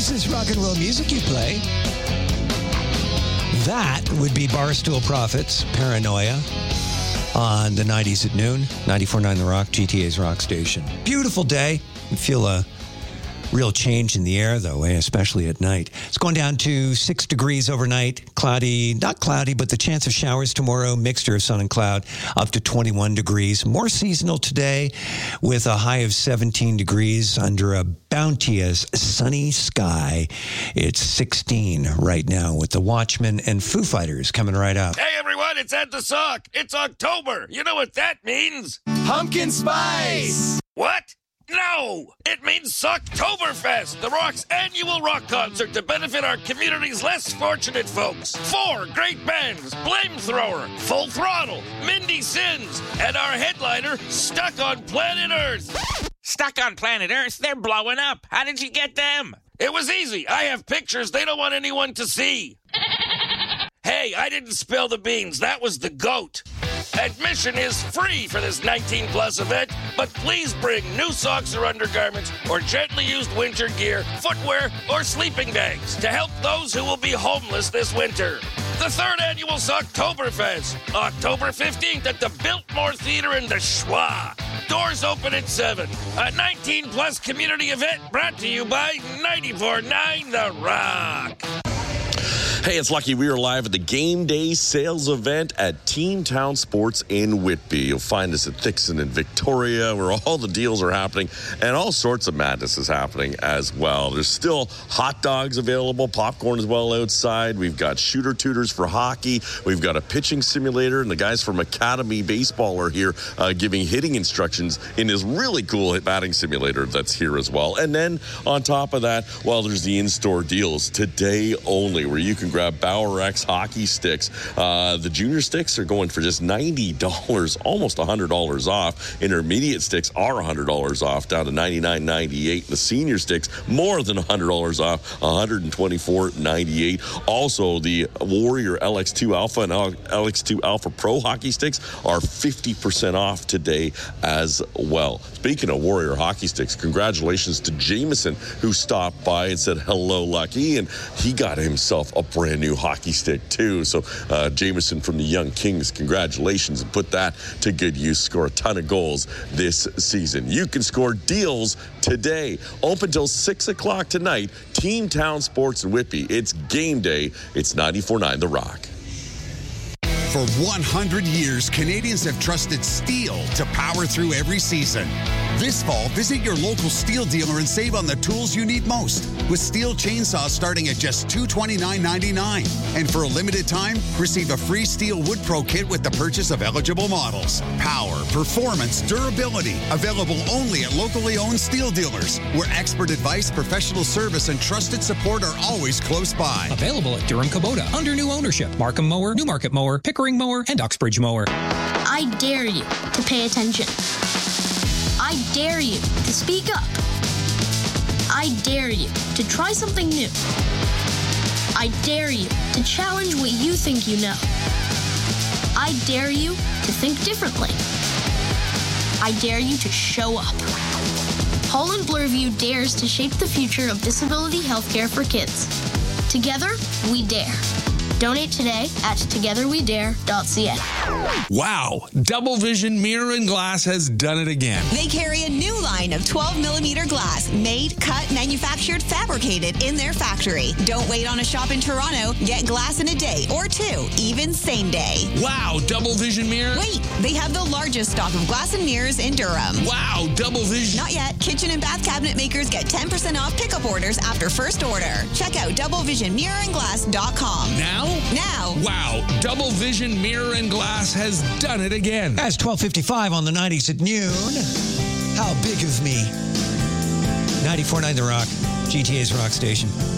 is this rock and roll music you play? That would be Barstool Prophets, Paranoia, on the 90s at noon, 94.9 The Rock, GTA's rock station. Beautiful day. You feel a real change in the air, though, especially at night. It's going down to 6 degrees overnight. Cloudy, not cloudy, but the chance of showers tomorrow, mixture of sun and cloud, up to 21 degrees. More seasonal today with a high of 17 degrees under a bounteous sunny sky. It's 16 right now with the Watchmen and Foo Fighters coming right up. Hey, everyone, it's Ed the Sock. It's October. You know what that means? Pumpkin spice! What? No! It means Socktoberfest, the Rock's annual rock concert to benefit our community's less fortunate folks. 4 great bands, Flamethrower, Full Throttle, Mindy Sins, and our headliner, Stuck on Planet Earth. Stuck on Planet Earth? They're blowing up. How did you get them? It was easy. I have pictures they don't want anyone to see. Hey, I didn't spill the beans. That was the goat. Admission is free for this 19-plus event, but please bring new socks or undergarments or gently used winter gear, footwear, or sleeping bags to help those who will be homeless this winter. The 3rd annual Socktoberfest, October 15th at the Biltmore Theater in the Schwa. Doors open at 7. A 19-plus community event brought to you by 94.9 The Rock. Hey, it's Lucky. We are live at the Game Day Sales Event at Team Town Sports in Whitby. You'll find us at Thixon and Victoria, where all the deals are happening, and all sorts of madness is happening as well. There's still hot dogs available, popcorn as well outside. We've got shooter tutors for hockey. We've got a pitching simulator, and the guys from Academy Baseball are here giving hitting instructions in this really cool batting simulator that's here as well. And then on top of that, well, there's the in-store deals today only, where you can grab Bauer X hockey sticks. The junior sticks are going for just $90, almost $100 off. Intermediate sticks are $100 off, down to $99.98. The senior sticks, more than $100 off, $124.98. Also, the Warrior LX2 Alpha and LX2 Alpha Pro hockey sticks are 50% off today as well. Speaking of Warrior hockey sticks, congratulations to Jameson, who stopped by and said hello, Lucky, and he got himself a brand new hockey stick too. So Jameson from the Young Kings, congratulations, and put that to good use. Score a ton of goals this season. You can score deals today. Open till 6 o'clock tonight. Team Town Sports in Whitby. It's game day. It's 94.9 The Rock. For 100 years, Canadians have trusted steel to power through every season. This fall, visit your local steel dealer and save on the tools you need most, with steel chainsaws starting at just $229.99. And for a limited time, receive a free Steel Wood Pro kit with the purchase of eligible models. Power, performance, durability, available only at locally owned steel dealers, where expert advice, professional service, and trusted support are always close by. Available at Durham Kubota under new ownership. Markham Mower, Newmarket Mower, Pickering Mower, and Uxbridge Mower. I dare you to pay attention. I dare you to speak up. I dare you to try something new. I dare you to challenge what you think you know. I dare you to think differently. I dare you to show up. Holland Bloorview dares to shape the future of disability healthcare for kids. Together, we dare. Donate today at togetherwedare.ca. Wow, Double Vision Mirror and Glass has done it again. They carry a new line of 12-millimeter glass, made, cut, manufactured, fabricated in their factory. Don't wait on a shop in Toronto. Get glass in a day or 2, even same day. Wow, Double Vision Mirror. Wait, they have the largest stock of glass and mirrors in Durham. Wow, Double Vision. Not yet. Kitchen and bath cabinet makers get 10% off pickup orders after first order. Check out doublevisionmirrorandglass.com. Now? Wow, Double Vision Mirror and Glass has done it again. That's 12:55 on the 90s at noon. How big of me. 94.9 The Rock, GTA's rock station.